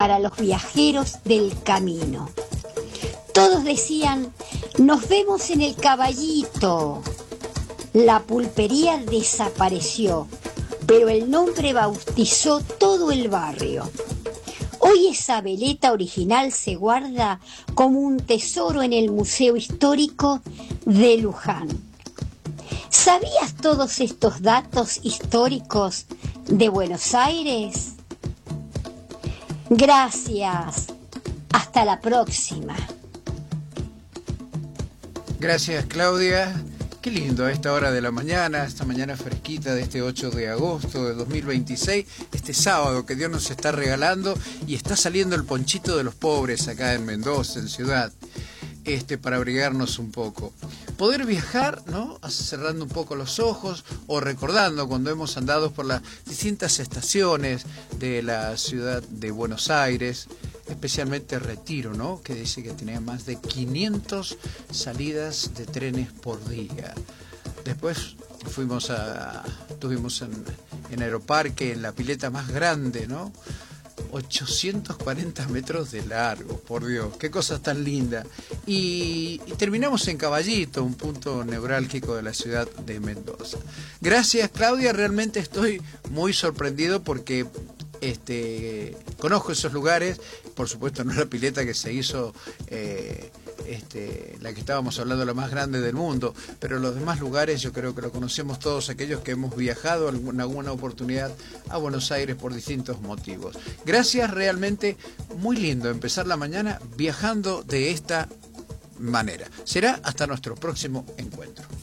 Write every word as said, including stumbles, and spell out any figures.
para los viajeros del camino. Todos decían, nos vemos en el Caballito. La pulpería desapareció, pero el nombre bautizó todo el barrio. Hoy esa veleta original se guarda como un tesoro en el Museo Histórico de Luján. ¿Sabías todos estos datos históricos de Buenos Aires? Gracias. Hasta la próxima. Gracias, Claudia. Qué lindo a esta hora de la mañana, esta mañana fresquita de este ocho de agosto de dos mil veintiséis, este sábado que Dios nos está regalando y está saliendo el ponchito de los pobres acá en Mendoza, en Ciudad, este, para abrigarnos un poco. Poder viajar, ¿no? Cerrando un poco los ojos o recordando cuando hemos andado por las distintas estaciones de la ciudad de Buenos Aires, especialmente Retiro, ¿no? Que dice que tenía más de quinientas salidas de trenes por día. Después fuimos a, estuvimos en, en Aeroparque, en la pileta más grande, ¿no? ochocientos cuarenta metros de largo, por Dios, qué cosa tan linda. Y, y terminamos en Caballito, un punto neurálgico de la ciudad de Mendoza. Gracias, Claudia, realmente estoy muy sorprendido porque este, conozco esos lugares, por supuesto no la pileta que se hizo, eh, este, la que estábamos hablando, la más grande del mundo, pero los demás lugares yo creo que lo conocemos todos aquellos que hemos viajado en alguna oportunidad a Buenos Aires por distintos motivos. Gracias, realmente muy lindo empezar la mañana viajando de esta manera. Será hasta nuestro próximo encuentro.